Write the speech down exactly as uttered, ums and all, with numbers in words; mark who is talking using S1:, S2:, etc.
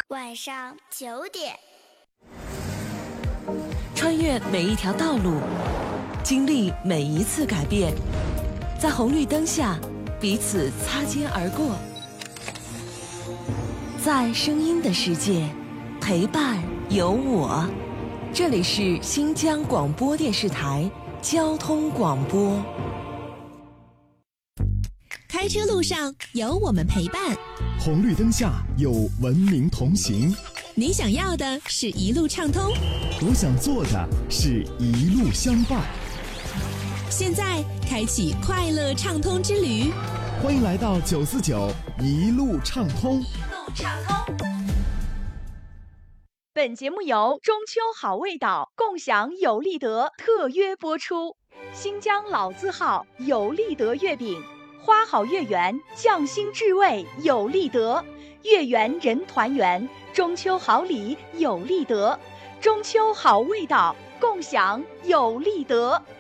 S1: 晚上九点，
S2: 穿越每一条道路，经历每一次改变，在红绿灯下彼此擦肩而过，在声音的世界陪伴有我。这里是新疆广播电视台交通广播。
S3: 开车路上有我们陪伴，
S4: 红绿灯下有文明同行。
S3: 你想要的是一路畅通，
S4: 我想做的是一路相伴。
S3: 现在开启快乐畅通之旅，
S4: 欢迎来到九四九一路畅通。
S3: 一路畅通。
S5: 本节目由中秋好味道共享有利德特约播出。新疆老字号有利德月饼，花好月圆，匠心至味有利德，月圆人团圆，中秋好礼有利德，中秋好味道共享有利德。